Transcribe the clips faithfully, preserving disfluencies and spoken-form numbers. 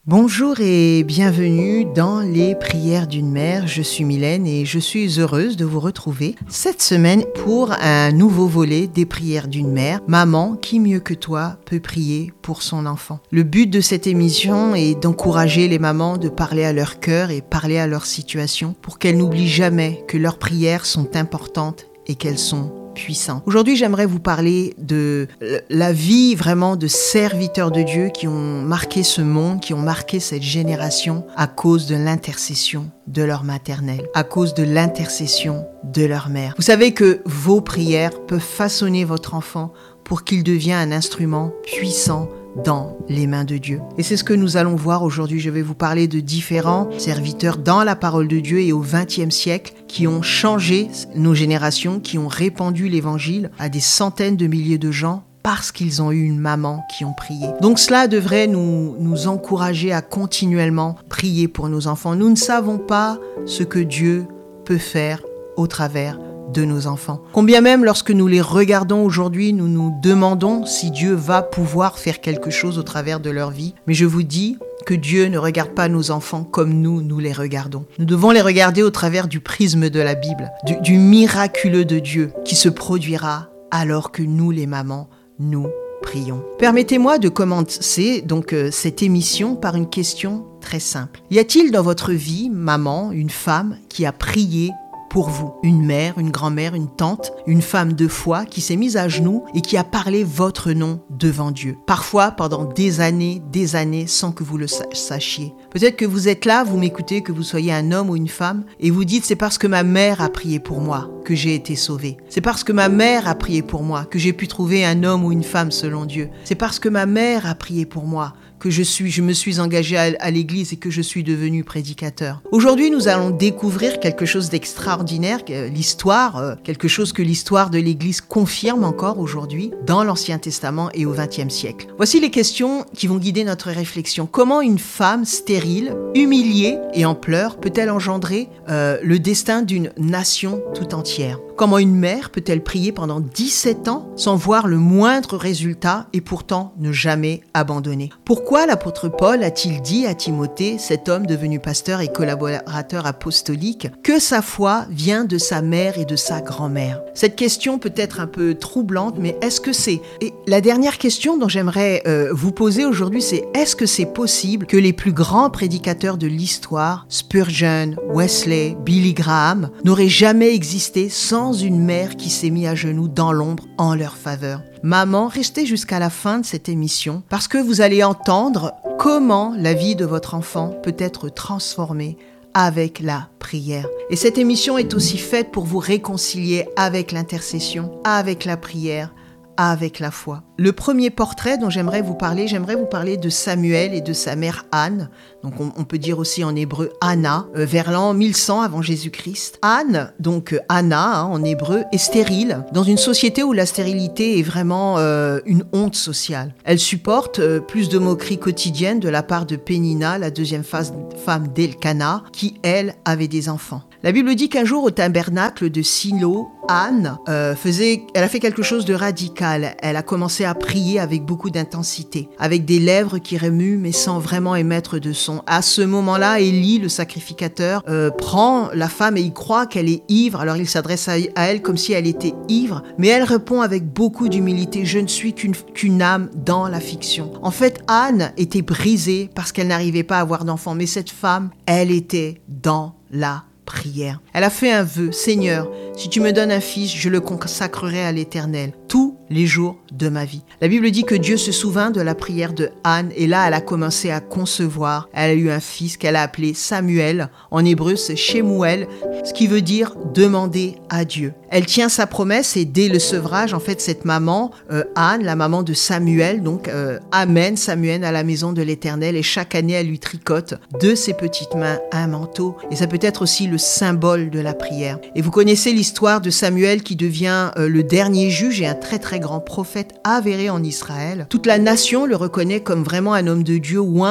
Bonjour et bienvenue dans les prières d'une mère. Je suis Mylène et je suis heureuse de vous retrouver cette semaine pour un nouveau volet des prières d'une mère. Maman, qui mieux que toi peut prier pour son enfant? Le but de cette émission est d'encourager les mamans de parler à leur cœur et parler à leur situation pour qu'elles n'oublient jamais que leurs prières sont importantes et qu'elles sont puissant. Aujourd'hui, j'aimerais vous parler de la vie vraiment de serviteurs de Dieu qui ont marqué ce monde, qui ont marqué cette génération à cause de l'intercession de leur maternelle, à cause de l'intercession de leur mère. Vous savez que vos prières peuvent façonner votre enfant pour qu'il devienne un instrument puissant dans les mains de Dieu. Et c'est ce que nous allons voir aujourd'hui. Je vais vous parler de différents serviteurs dans la parole de Dieu et au vingtième siècle qui ont changé nos générations, qui ont répandu l'évangile à des centaines de milliers de gens parce qu'ils ont eu une maman qui ont prié. Donc cela devrait nous, nous encourager à continuellement prier pour nos enfants. Nous ne savons pas ce que Dieu peut faire au travers de nos enfants. Combien même lorsque nous les regardons aujourd'hui, nous nous demandons si Dieu va pouvoir faire quelque chose au travers de leur vie. Mais je vous dis que Dieu ne regarde pas nos enfants comme nous, nous les regardons. Nous devons les regarder au travers du prisme de la Bible, du, du miraculeux de Dieu qui se produira alors que nous, les mamans, nous prions. Permettez-moi de commencer donc euh, cette émission par une question très simple. Y a-t-il dans votre vie, maman, une femme qui a prié pour vous, une mère, une grand-mère, une tante, une femme de foi qui s'est mise à genoux et qui a parlé votre nom devant Dieu. Parfois pendant des années, des années sans que vous le sachiez. Peut-être que vous êtes là, vous m'écoutez, que vous soyez un homme ou une femme et vous dites c'est parce que ma mère a prié pour moi que j'ai été sauvée. C'est parce que ma mère a prié pour moi que j'ai pu trouver un homme ou une femme selon Dieu. C'est parce que ma mère a prié pour moi que je suis, je me suis engagé à, à l'église et que je suis devenu prédicateur. Aujourd'hui, nous allons découvrir quelque chose d'extraordinaire, l'histoire, euh, quelque chose que l'histoire de l'église confirme encore aujourd'hui dans l'Ancien Testament et au vingtième siècle. Voici les questions qui vont guider notre réflexion. Comment une femme stérile, humiliée et en pleurs peut-elle engendrer euh, le destin d'une nation tout entière? Comment une mère peut-elle prier pendant dix-sept ans sans voir le moindre résultat et pourtant ne jamais abandonner? Pourquoi l'apôtre Paul a-t-il dit à Timothée, cet homme devenu pasteur et collaborateur apostolique, que sa foi vient de sa mère et de sa grand-mère? Cette question peut être un peu troublante, mais est-ce que c'est... Et la dernière question dont j'aimerais euh, vous poser aujourd'hui, c'est est-ce que c'est possible que les plus grands prédicateurs de l'histoire, Spurgeon, Wesley, Billy Graham, n'auraient jamais existé sans une mère qui s'est mise à genoux dans l'ombre en leur faveur? Maman, restez jusqu'à la fin de cette émission parce que vous allez entendre comment la vie de votre enfant peut être transformée avec la prière. Et cette émission est aussi faite pour vous réconcilier avec l'intercession, avec la prière, avec la foi. Le premier portrait dont j'aimerais vous parler, j'aimerais vous parler de Samuel et de sa mère Anne. Donc on, on peut dire aussi en hébreu Anna, euh, vers l'an mille cent avant Jésus-Christ. Anne, donc euh, Anna hein, en hébreu, est stérile dans une société où la stérilité est vraiment euh, une honte sociale. Elle supporte euh, plus de moqueries quotidiennes de la part de Pénina, la deuxième femme d'Elkana, qui elle avait des enfants. La Bible dit qu'un jour au tabernacle de Silo, Anne euh, faisait, elle a fait quelque chose de radical. Elle a commencé à prier avec beaucoup d'intensité, avec des lèvres qui remuent mais sans vraiment émettre de son. À ce moment-là, Élie, le sacrificateur, euh, prend la femme et il croit qu'elle est ivre. Alors il s'adresse à, à elle comme si elle était ivre, mais elle répond avec beaucoup d'humilité, je ne suis qu'une, qu'une âme dans la fiction. En fait, Anne était brisée parce qu'elle n'arrivait pas à avoir d'enfant, mais cette femme, elle était dans la prière. Elle a fait un vœu, Seigneur, si tu me donnes un fils, je le consacrerai à l'Éternel tous les jours de ma vie. La Bible dit que Dieu se souvint de la prière de Anne et là, elle a commencé à concevoir. Elle a eu un fils qu'elle a appelé Samuel. En hébreu, c'est Shemuel, ce qui veut dire demander à Dieu. Elle tient sa promesse et dès le sevrage, en fait, cette maman, euh, Anne, la maman de Samuel, donc euh, amène Samuel à la maison de l'Éternel et chaque année, elle lui tricote de ses petites mains un manteau. Et ça peut être aussi le symbole de la prière. Et vous connaissez l'histoire de Samuel qui devient euh, le dernier juge et un très très grand prophète avéré en Israël. Toute la nation le reconnaît comme vraiment un homme de Dieu oint.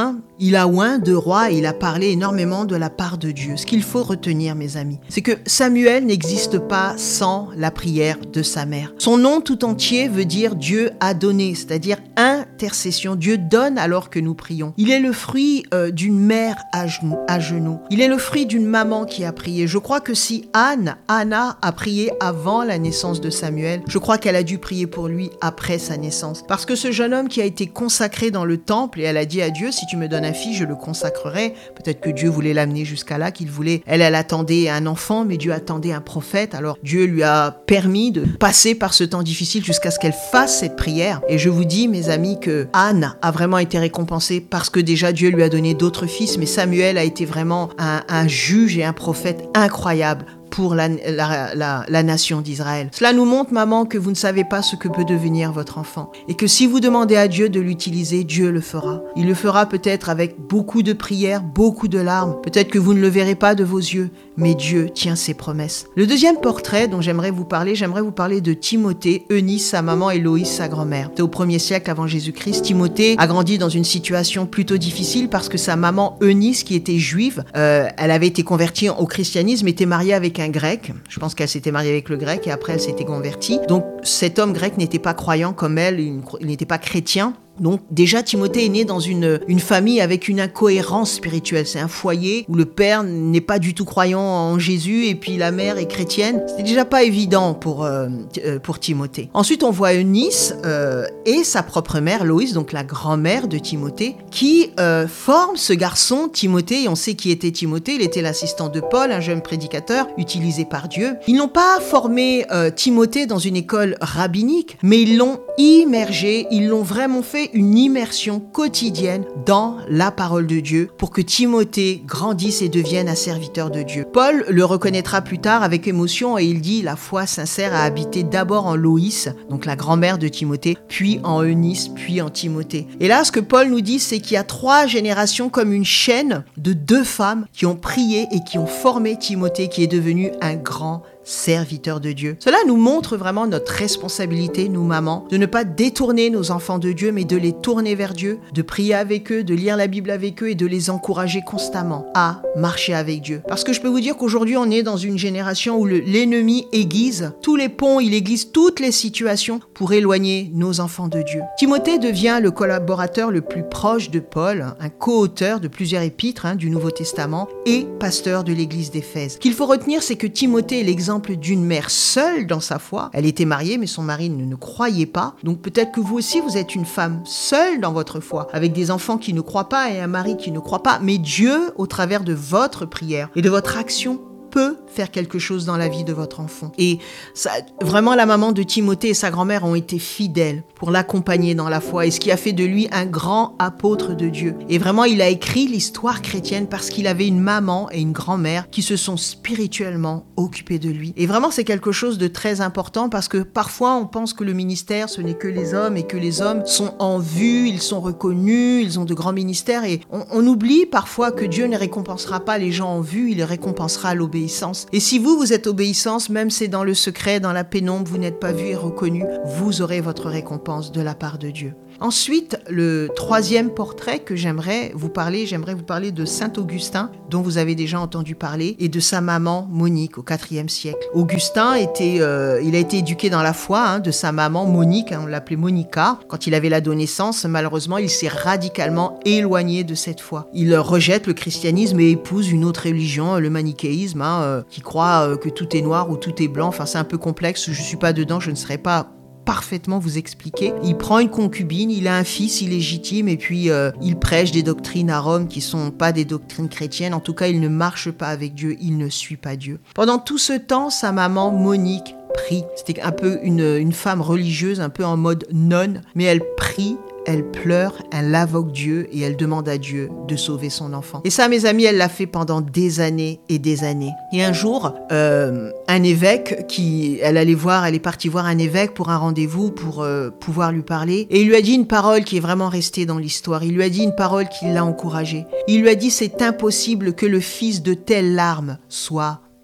il a oint de roi et il a parlé énormément de la part de Dieu. Ce qu'il faut retenir, mes amis, c'est que Samuel n'existe pas sans la prière de sa mère. Son nom tout entier veut dire Dieu a donné, c'est-à-dire intercession. Dieu donne alors que nous prions. Il est le fruit euh, d'une mère à genoux, à genoux. Il est le fruit d'une maman qui a prié. Je crois que si Anne, Anna a prié avant la naissance de Samuel, je crois qu'elle a dû prier pour lui après sa naissance. Parce que ce jeune homme qui a été consacré dans le temple, et elle a dit à Dieu, si tu me donnes un fils, je le consacrerai. Peut-être que Dieu voulait l'amener jusqu'à là, qu'il voulait. Elle, elle attendait un enfant, mais Dieu attendait un prophète. Alors Dieu lui a permis de passer par ce temps difficile jusqu'à ce qu'elle fasse cette prière. Et je vous dis, mes amis, que Anne a vraiment été récompensée parce que déjà Dieu lui a donné d'autres fils, mais Samuel a été vraiment un, un juge et un prophète incroyable pour la, la, la, la nation d'Israël. Cela nous montre, maman, que vous ne savez pas ce que peut devenir votre enfant. Et que si vous demandez à Dieu de l'utiliser, Dieu le fera. Il le fera peut-être avec beaucoup de prières, beaucoup de larmes. Peut-être que vous ne le verrez pas de vos yeux, mais Dieu tient ses promesses. Le deuxième portrait dont j'aimerais vous parler, j'aimerais vous parler de Timothée, Eunice, sa maman, et Loïs, sa grand-mère. C'était au premier siècle avant Jésus-Christ. Timothée a grandi dans une situation plutôt difficile parce que sa maman, Eunice, qui était juive, euh, elle avait été convertie au christianisme, était mariée avec un un grec. Je pense qu'elle s'était mariée avec le grec et après elle s'était convertie. Donc cet homme grec n'était pas croyant comme elle, il n'était pas chrétien. Donc déjà Timothée est né dans une, une famille avec une incohérence spirituelle. C'est un foyer où le père n'est pas du tout croyant en Jésus et puis la mère est chrétienne. C'était déjà pas évident pour, euh, pour Timothée. Ensuite on voit Eunice euh, et sa propre mère Loïs, donc la grand-mère de Timothée, qui euh, forme ce garçon Timothée. Et on sait qui était Timothée. Il était l'assistant de Paul, un jeune prédicateur utilisé par Dieu. Ils n'ont pas formé euh, Timothée dans une école rabbinique, mais ils l'ont immergé, ils l'ont vraiment fait une immersion quotidienne dans la parole de Dieu pour que Timothée grandisse et devienne un serviteur de Dieu. Paul le reconnaîtra plus tard avec émotion et il dit: la foi sincère a habité d'abord en Loïs, donc la grand-mère de Timothée, puis en Eunice, puis en Timothée. Et là, ce que Paul nous dit, c'est qu'il y a trois générations comme une chaîne de deux femmes qui ont prié et qui ont formé Timothée, qui est devenu un grand serviteur de Dieu. Cela nous montre vraiment notre responsabilité, nous mamans, de ne pas détourner nos enfants de Dieu, mais de les tourner vers Dieu, de prier avec eux, de lire la Bible avec eux et de les encourager constamment à marcher avec Dieu. Parce que je peux vous dire qu'aujourd'hui, on est dans une génération où le, l'ennemi aiguise tous les ponts, il aiguise toutes les situations pour éloigner nos enfants de Dieu. Timothée devient le collaborateur le plus proche de Paul, un co-auteur de plusieurs épîtres hein, du Nouveau Testament et pasteur de l'église d'Éphèse. Ce qu'il faut retenir, c'est que Timothée est l'exemple d'une mère seule dans sa foi. Elle était mariée, mais son mari ne, ne croyait pas. Donc peut-être que vous aussi, vous êtes une femme seule dans votre foi, avec des enfants qui ne croient pas et un mari qui ne croit pas. Mais Dieu, au travers de votre prière et de votre action, peut faire quelque chose dans la vie de votre enfant. Et ça, vraiment, la maman de Timothée et sa grand-mère ont été fidèles pour l'accompagner dans la foi, et ce qui a fait de lui un grand apôtre de Dieu. Et vraiment, il a écrit l'histoire chrétienne parce qu'il avait une maman et une grand-mère qui se sont spirituellement occupées de lui. Et vraiment, c'est quelque chose de très important parce que parfois, on pense que le ministère, ce n'est que les hommes et que les hommes sont en vue, ils sont reconnus, ils ont de grands ministères, et on, on oublie parfois que Dieu ne récompensera pas les gens en vue, il les récompensera l'obéissance. Et si vous, vous êtes obéissance, même c'est dans le secret, dans la pénombre, vous n'êtes pas vu et reconnu, vous aurez votre récompense de la part de Dieu. Ensuite, le troisième portrait que j'aimerais vous parler, j'aimerais vous parler de Saint Augustin, dont vous avez déjà entendu parler, et de sa maman Monique au quatrième siècle. Augustin était, euh, il a été éduqué dans la foi hein, de sa maman Monique, hein, on l'appelait Monica. Quand il avait l'adolescence, malheureusement, il s'est radicalement éloigné de cette foi. Il rejette le christianisme et épouse une autre religion, le manichéisme, hein, euh, qui croit euh, que tout est noir ou tout est blanc. Enfin, c'est un peu complexe, je ne suis pas dedans, je ne serai pas parfaitement vous expliquer. Il prend une concubine, il a un fils illégitime et puis euh, il prêche des doctrines à Rome qui sont pas des doctrines chrétiennes. En tout cas, il ne marche pas avec Dieu, il ne suit pas Dieu. Pendant tout ce temps, sa maman Monique prie. C'était un peu une, une femme religieuse, un peu en mode nonne, mais elle prie. Elle pleure, elle invoque Dieu et elle demande à Dieu de sauver son enfant. Et ça, mes amis, elle l'a fait pendant des années et des années. Et un jour, euh, un évêque qui, elle allait voir, elle est partie voir un évêque pour un rendez-vous pour euh, pouvoir lui parler. Et il lui a dit une parole qui est vraiment restée dans l'histoire. Il lui a dit une parole qui l'a encouragée. Il lui a dit: c'est impossible que le fils de telle larme soit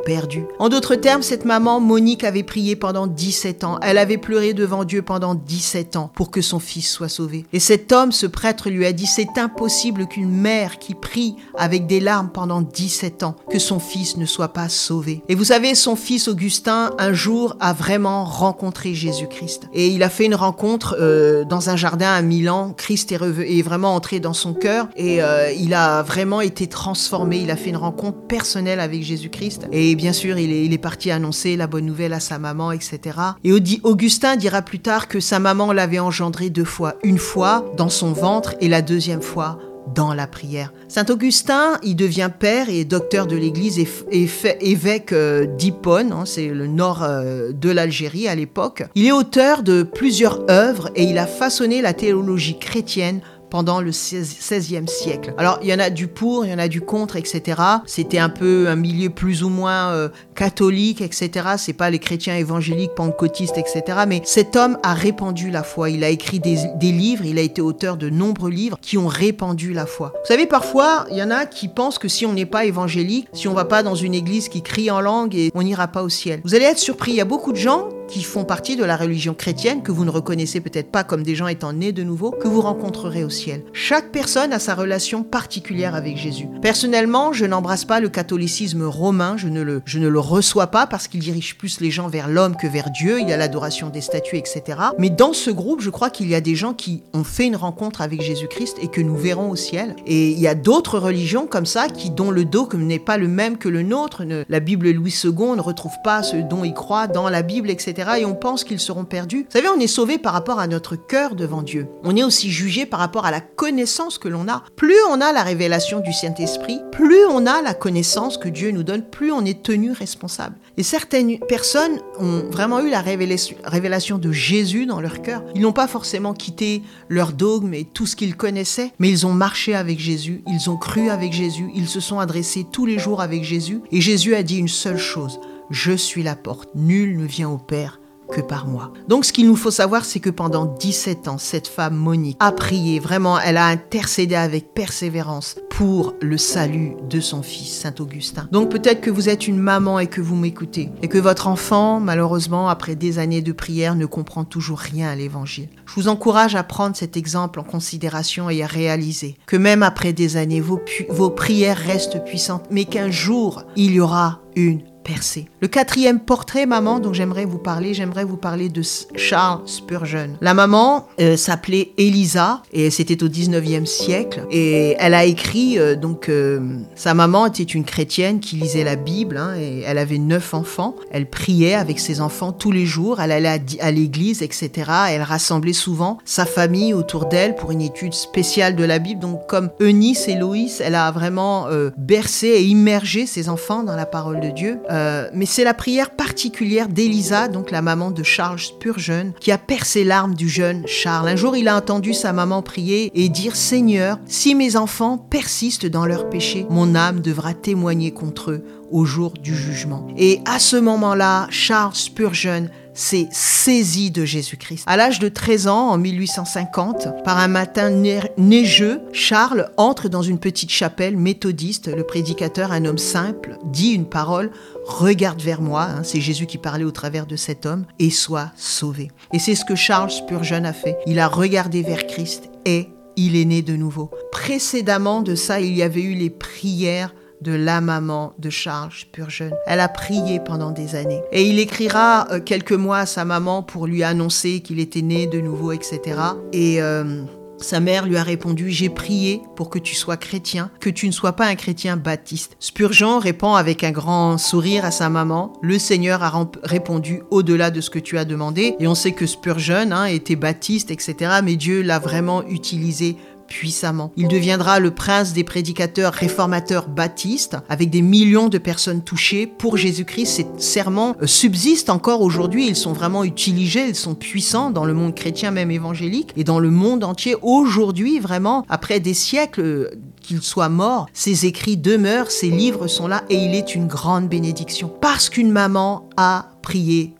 perdu. En d'autres termes, cette maman, Monique, avait prié pendant dix-sept ans. Elle avait pleuré devant Dieu pendant dix-sept ans pour que son fils soit sauvé. Et cet homme, ce prêtre, lui a dit, c'est impossible qu'une mère qui prie avec des larmes pendant dix-sept ans, que son fils ne soit pas sauvé. Et vous savez, son fils Augustin, un jour, a vraiment rencontré Jésus-Christ. Et il a fait une rencontre euh, dans un jardin à Milan. Christ est, reve- est vraiment entré dans son cœur et euh, il a vraiment été transformé. Il a fait une rencontre personnelle avec Jésus-Christ. Et bien sûr, il est, il est parti annoncer la bonne nouvelle à sa maman, et cetera. Et Augustin dira plus tard que sa maman l'avait engendré deux fois. Une fois dans son ventre et la deuxième fois dans la prière. Saint Augustin, il devient père et docteur de l'Église et, et fait évêque euh, d'Hippone, hein, c'est le nord euh, de l'Algérie à l'époque. Il est auteur de plusieurs œuvres et il a façonné la théologie chrétienne pendant le seizième siècle. Alors, il y en a du pour, il y en a du contre, et cetera. C'était un peu un milieu plus ou moins euh, catholique, et cetera. C'est pas les chrétiens évangéliques, pentecôtistes, et cetera. Mais cet homme a répandu la foi. Il a écrit des, des livres, il a été auteur de nombreux livres qui ont répandu la foi. Vous savez, parfois, il y en a qui pensent que si on n'est pas évangélique, si on va pas dans une église qui crie en langue, et on n'ira pas au ciel. Vous allez être surpris, il y a beaucoup de gens qui font partie de la religion chrétienne, que vous ne reconnaissez peut-être pas comme des gens étant nés de nouveau, que vous rencontrerez au ciel. Chaque personne a sa relation particulière avec Jésus. Personnellement, je n'embrasse pas le catholicisme romain, je ne le, je ne le reçois pas parce qu'il dirige plus les gens vers l'homme que vers Dieu, il y a l'adoration des statues, et cetera. Mais dans ce groupe, je crois qu'il y a des gens qui ont fait une rencontre avec Jésus-Christ et que nous verrons au ciel. Et il y a d'autres religions comme ça, qui dont le dogme n'est pas le même que le nôtre. Ne, la Bible Louis second ne retrouve pas ce dont il croit dans la Bible, et cetera. Et on pense qu'ils seront perdus. Vous savez, on est sauvé par rapport à notre cœur devant Dieu. On est aussi jugé par rapport à la connaissance que l'on a. Plus on a la révélation du Saint-Esprit, plus on a la connaissance que Dieu nous donne, plus on est tenu responsable. Et certaines personnes ont vraiment eu la révélation, révélation de Jésus dans leur cœur. Ils n'ont pas forcément quitté leur dogme et tout ce qu'ils connaissaient, mais ils ont marché avec Jésus, ils ont cru avec Jésus, ils se sont adressés tous les jours avec Jésus. Et Jésus a dit une seule chose: je suis la porte, nul ne vient au Père que par moi. Donc ce qu'il nous faut savoir, c'est que pendant dix-sept ans, cette femme Monique a prié, vraiment, elle a intercédé avec persévérance pour le salut de son fils, Saint Augustin. Donc peut-être que vous êtes une maman et que vous m'écoutez, et que votre enfant, malheureusement, après des années de prière, ne comprend toujours rien à l'évangile. Je vous encourage à prendre cet exemple en considération et à réaliser que même après des années, vos, pu- vos prières restent puissantes, mais qu'un jour, il y aura une percée. Le quatrième portrait, maman, dont j'aimerais vous parler, j'aimerais vous parler de Charles Spurgeon. La maman euh, s'appelait Elisa et c'était au dix-neuvième siècle et elle a écrit, euh, donc euh, sa maman était une chrétienne qui lisait la Bible hein, et elle avait neuf enfants. Elle priait avec ses enfants tous les jours, elle allait à, à l'église, et cetera. Elle rassemblait souvent sa famille autour d'elle pour une étude spéciale de la Bible. Donc comme Eunice et Loïs, elle a vraiment euh, bercé et immergé ses enfants dans la parole de Dieu. Euh, Euh, mais c'est la prière particulière d'Elisa, donc la maman de Charles Spurgeon, qui a percé l'âme du jeune Charles. Un jour, il a entendu sa maman prier et dire « Seigneur, si mes enfants persistent dans leurs péchés, mon âme devra témoigner contre eux au jour du jugement. » Et à ce moment-là, Charles Spurgeon s'est saisi de Jésus-Christ. À l'âge de treize ans, en mille huit cent cinquante, par un matin neigeux, Charles entre dans une petite chapelle méthodiste. Le prédicateur, un homme simple, dit une parole: « Regarde vers moi », hein, c'est Jésus qui parlait au travers de cet homme, « et sois sauvé ». Et c'est ce que Charles Spurgeon a fait. Il a regardé vers Christ et il est né de nouveau. Précédemment de ça, il y avait eu les prières de la maman de Charles Spurgeon. Elle a prié pendant des années. Et il écrira euh, quelques mois à sa maman pour lui annoncer qu'il était né de nouveau, et cetera. Et euh, sa mère lui a répondu: « J'ai prié pour que tu sois chrétien, que tu ne sois pas un chrétien baptiste. » Spurgeon répond avec un grand sourire à sa maman: « Le Seigneur a rem- répondu au-delà de ce que tu as demandé. » Et on sait que Spurgeon hein, était baptiste, et cetera. Mais Dieu l'a vraiment utilisé puissamment. Il deviendra le prince des prédicateurs réformateurs baptistes, avec des millions de personnes touchées pour Jésus-Christ. Ces sermons subsistent encore aujourd'hui, ils sont vraiment utilisés, ils sont puissants dans le monde chrétien, même évangélique, et dans le monde entier. Aujourd'hui, vraiment, après des siècles qu'il soit mort, ses écrits demeurent, ses livres sont là, et il est une grande bénédiction. Parce qu'une maman a prié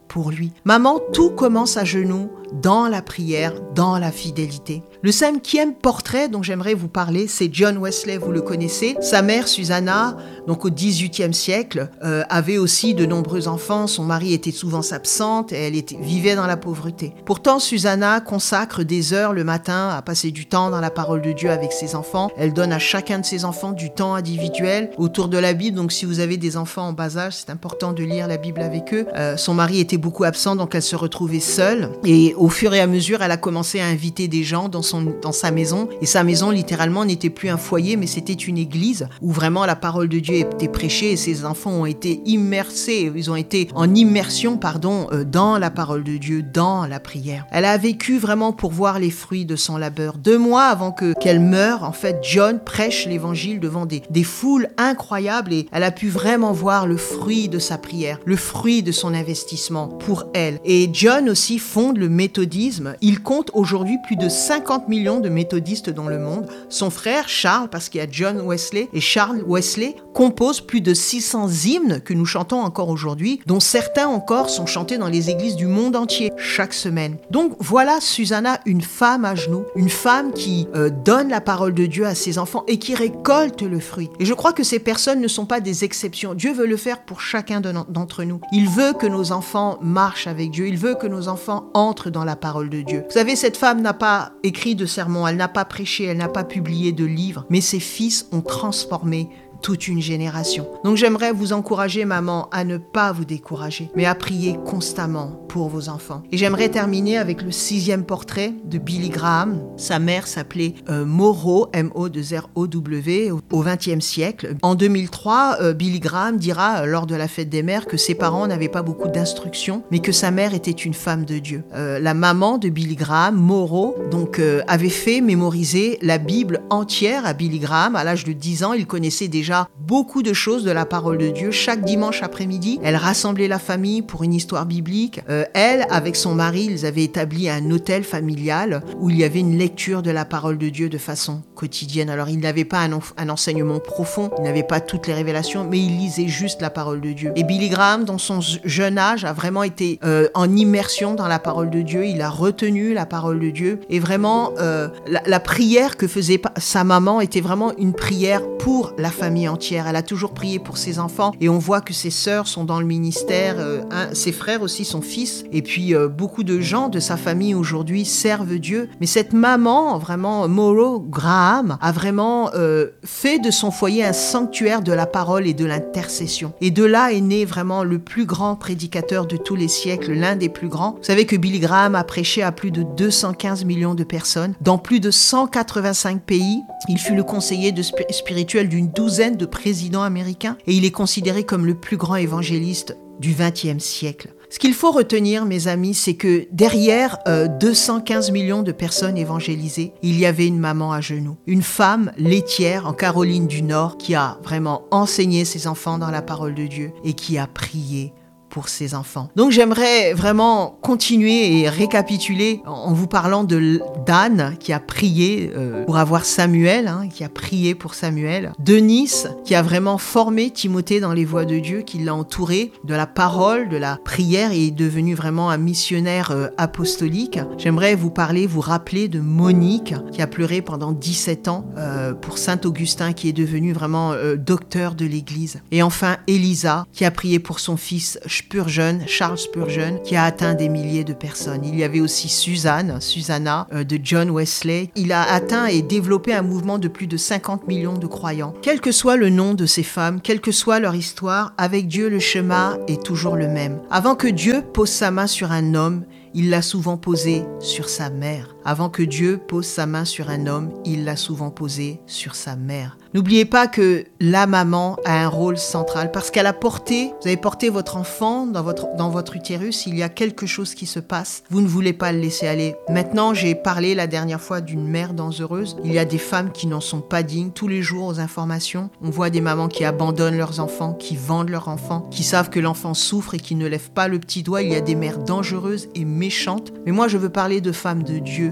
pour lui. Maman, tout commence à genoux, dans la prière, dans la fidélité. Le cinquième portrait dont j'aimerais vous parler, c'est John Wesley, vous le connaissez. Sa mère, Susanna, donc au dix-huitième siècle, euh, avait aussi de nombreux enfants. Son mari était souvent absente et elle était, vivait dans la pauvreté. Pourtant, Susanna consacre des heures le matin à passer du temps dans la parole de Dieu avec ses enfants. Elle donne à chacun de ses enfants du temps individuel autour de la Bible. Donc si vous avez des enfants en bas âge, c'est important de lire la Bible avec eux. Euh, son mari était beaucoup absent, donc elle se retrouvait seule. Et au fur et à mesure, elle a commencé à inviter des gens dans, son, dans sa maison. Et sa maison, littéralement, n'était plus un foyer, mais c'était une église où vraiment la parole de Dieu était prêchée et ses enfants ont été immersés, ils ont été en immersion, pardon, euh, dans la parole de Dieu, dans la prière. Elle a vécu vraiment pour voir les fruits de son labeur. Deux mois avant que, qu'elle meure, en fait, John prêche l'évangile devant des, des foules incroyables et elle a pu vraiment voir le fruit de sa prière, le fruit de son investissement pour elle. Et John aussi fonde le méthodisme. Il compte aujourd'hui plus de cinquante millions de méthodistes dans le monde. Son frère Charles, parce qu'il y a John Wesley, et Charles Wesley composent plus de six cents hymnes que nous chantons encore aujourd'hui, dont certains encore sont chantés dans les églises du monde entier chaque semaine. Donc voilà Susanna, une femme à genoux, une femme qui euh, donne la parole de Dieu à ses enfants et qui récolte le fruit. Et je crois que ces personnes ne sont pas des exceptions. Dieu veut le faire pour chacun de no- d'entre nous. Il veut que nos enfants marchent avec Dieu. Il veut que nos enfants entrent dans la parole de Dieu. Vous savez, cette femme n'a pas écrit de sermon, elle n'a pas prêché, elle n'a pas publié de livres, mais ses fils ont transformé toute une génération. Donc j'aimerais vous encourager, maman, à ne pas vous décourager, mais à prier constamment pour vos enfants. Et j'aimerais terminer avec le sixième portrait de Billy Graham. Sa mère s'appelait euh, Moreau, M O deux R O W, au vingtième siècle. En deux mille trois, euh, Billy Graham dira, euh, lors de la fête des mères, que ses parents n'avaient pas beaucoup d'instructions, mais que sa mère était une femme de Dieu. Euh, la maman de Billy Graham, Moreau, donc, euh, avait fait mémoriser la Bible entière à Billy Graham. À l'âge de dix ans, il connaissait déjà beaucoup de choses de la parole de Dieu. Chaque dimanche après-midi, elle rassemblait la famille pour une histoire biblique. Euh, elle, avec son mari, ils avaient établi un hôtel familial où il y avait une lecture de la parole de Dieu de façon quotidienne. Alors, il n'avait pas un, en- un enseignement profond, il n'avait pas toutes les révélations, mais il lisait juste la parole de Dieu. Et Billy Graham, dans son jeune âge, a vraiment été euh, en immersion dans la parole de Dieu. Il a retenu la parole de Dieu. Et vraiment, euh, la, la prière que faisait pa- sa maman était vraiment une prière pour la famille entière. Elle a toujours prié pour ses enfants et on voit que ses sœurs sont dans le ministère, euh, hein, ses frères aussi, son fils, et puis euh, beaucoup de gens de sa famille aujourd'hui servent Dieu. Mais cette maman, vraiment, Moreau Graham, a vraiment euh, fait de son foyer un sanctuaire de la parole et de l'intercession. Et de là est né vraiment le plus grand prédicateur de tous les siècles, l'un des plus grands. Vous savez que Billy Graham a prêché à plus de deux cent quinze millions de personnes dans plus de cent quatre-vingt-cinq pays. Il fut le conseiller de sp- spirituel d'une douzaine de présidents américains et il est considéré comme le plus grand évangéliste du vingtième siècle. Ce qu'il faut retenir, mes amis, c'est que derrière euh, deux cent quinze millions de personnes évangélisées, il y avait une maman à genoux, une femme laitière en Caroline du Nord qui a vraiment enseigné ses enfants dans la parole de Dieu et qui a prié pour ses enfants. Donc j'aimerais vraiment continuer et récapituler en vous parlant de d'Anne qui a prié euh, pour avoir Samuel, hein, qui a prié pour Samuel, Denise qui a vraiment formé Timothée dans les voies de Dieu, qui l'a entouré de la parole, de la prière et est devenu vraiment un missionnaire euh, apostolique. J'aimerais vous parler, vous rappeler de Monique qui a pleuré pendant dix-sept ans euh, pour Saint Augustin qui est devenu vraiment euh, docteur de l'Église. Et enfin Elisa qui a prié pour son fils Spurgeon, Charles Spurgeon, qui a atteint des milliers de personnes. Il y avait aussi Suzanne, Susanna, euh, de John Wesley. Il a atteint et développé un mouvement de plus de cinquante millions de croyants. Quel que soit le nom de ces femmes, quelle que soit leur histoire, avec Dieu, le chemin est toujours le même. Avant que Dieu pose sa main sur un homme, il l'a souvent posé sur sa mère. Avant que Dieu pose sa main sur un homme, il l'a souvent posé sur sa mère. N'oubliez pas que la maman a un rôle central parce qu'elle a porté, vous avez porté votre enfant dans votre, dans votre utérus, il y a quelque chose qui se passe, vous ne voulez pas le laisser aller. Maintenant, j'ai parlé la dernière fois d'une mère dangereuse. Il y a des femmes qui n'en sont pas dignes. Tous les jours aux informations, on voit des mamans qui abandonnent leurs enfants, qui vendent leurs enfants, qui savent que l'enfant souffre et qui ne lèvent pas le petit doigt. Il y a des mères dangereuses et méchantes. Mais moi, je veux parler de femmes de Dieu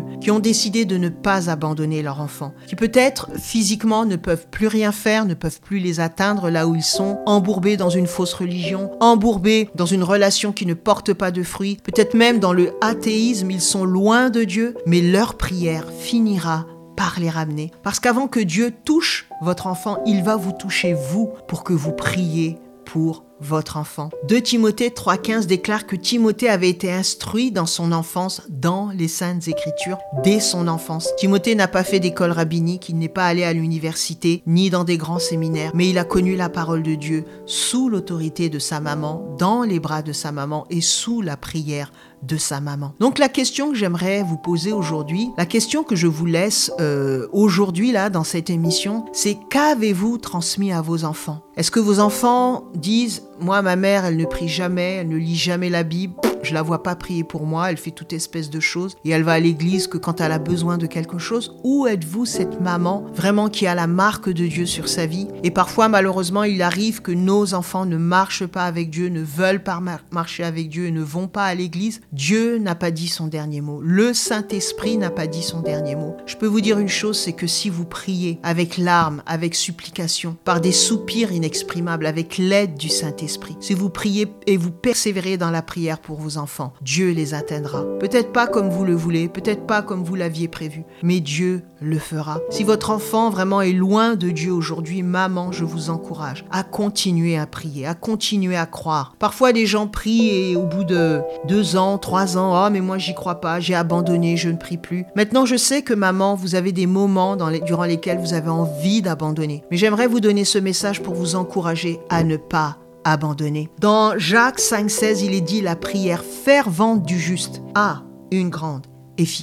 qui ont décidé de ne pas abandonner leur enfant, qui peut-être physiquement ne peuvent plus rien faire, ne peuvent plus les atteindre là où ils sont, embourbés dans une fausse religion, embourbés dans une relation qui ne porte pas de fruits, peut-être même dans le athéisme, ils sont loin de Dieu, mais leur prière finira par les ramener. Parce qu'avant que Dieu touche votre enfant, il va vous toucher vous pour que vous priez pour votre enfant. deux Timothée trois quinze déclare que Timothée avait été instruit dans son enfance dans les Saintes Écritures dès son enfance. Timothée n'a pas fait d'école rabbinique, il n'est pas allé à l'université ni dans des grands séminaires, mais il a connu la parole de Dieu sous l'autorité de sa maman, dans les bras de sa maman et sous la prière de sa maman. Donc la question que j'aimerais vous poser aujourd'hui, la question que je vous laisse euh, aujourd'hui là dans cette émission, c'est qu'avez-vous transmis à vos enfants? Est-ce que vos enfants disent « Moi, ma mère, elle ne prie jamais, elle ne lit jamais la Bible, je la vois pas prier pour moi, elle fait toute espèce de choses et elle va à l'église que quand elle a besoin de quelque chose » ou êtes-vous cette maman vraiment qui a la marque de Dieu sur sa vie? Et parfois, malheureusement, il arrive que nos enfants ne marchent pas avec Dieu, ne veulent pas mar- marcher avec Dieu et ne vont pas à l'église. Dieu n'a pas dit son dernier mot. Le Saint-Esprit n'a pas dit son dernier mot. Je peux vous dire une chose, c'est que si vous priez avec larmes, avec supplication, par des soupirs inexprimables, avec l'aide du Saint-Esprit, si vous priez et vous persévérez dans la prière pour vos enfants, Dieu les atteindra. Peut-être pas comme vous le voulez, peut-être pas comme vous l'aviez prévu, mais Dieu le fera. Si votre enfant vraiment est loin de Dieu aujourd'hui, maman, je vous encourage à continuer à prier, à continuer à croire. Parfois, des gens prient et au bout de deux ans, trois ans, « Oh, mais moi, j'y crois pas, j'ai abandonné, je ne prie plus. » Maintenant, je sais que maman, vous avez des moments dans les, durant lesquels vous avez envie d'abandonner. Mais j'aimerais vous donner ce message pour vous encourager à ne pas abandonner. Dans Jacques cinq seize, il est dit « La prière fervente du juste a une grande efficacité. »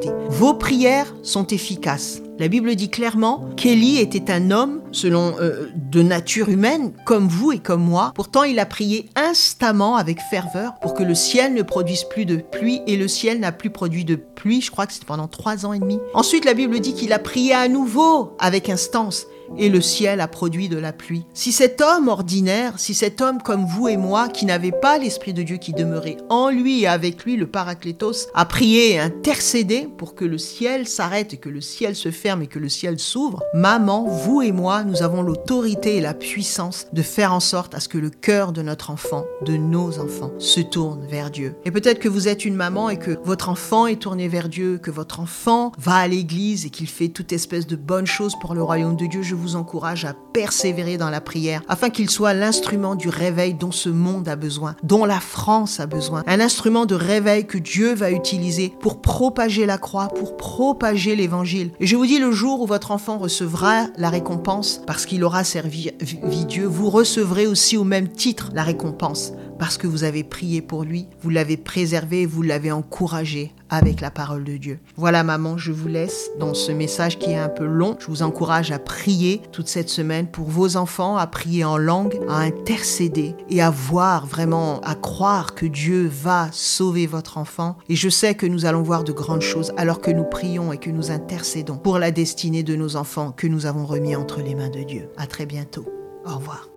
Vos prières sont efficaces. La Bible dit clairement qu'Élie était un homme, selon euh, de nature humaine, comme vous et comme moi. Pourtant, il a prié instamment avec ferveur pour que le ciel ne produise plus de pluie, et le ciel n'a plus produit de pluie, je crois que c'était pendant trois ans et demi. Ensuite, la Bible dit qu'il a prié à nouveau avec instance, et le ciel a produit de la pluie. Si cet homme ordinaire, si cet homme comme vous et moi, qui n'avait pas l'Esprit de Dieu qui demeurait en lui et avec lui, le Paraclétos, a prié et intercédé pour que le ciel s'arrête et que le ciel se ferme et que le ciel s'ouvre, maman, vous et moi, nous avons l'autorité et la puissance de faire en sorte à ce que le cœur de notre enfant, de nos enfants, se tourne vers Dieu. Et peut-être que vous êtes une maman et que votre enfant est tourné vers Dieu, que votre enfant va à l'église et qu'il fait toute espèce de bonnes choses pour le royaume de Dieu. Je vous encourage à persévérer dans la prière afin qu'il soit l'instrument du réveil dont ce monde a besoin, dont la France a besoin. Un instrument de réveil que Dieu va utiliser pour propager la croix, pour propager l'évangile. Et je vous dis, le jour où votre enfant recevra la récompense parce qu'il aura servi Dieu, vous recevrez aussi au même titre la récompense parce que vous avez prié pour lui, vous l'avez préservé, vous l'avez encouragé avec la parole de Dieu. Voilà maman, je vous laisse dans ce message qui est un peu long. Je vous encourage à prier toute cette semaine pour vos enfants, à prier en langue, à intercéder et à voir vraiment, à croire que Dieu va sauver votre enfant. Et je sais que nous allons voir de grandes choses alors que nous prions et que nous intercédons pour la destinée de nos enfants que nous avons remis entre les mains de Dieu. À très bientôt. Au revoir.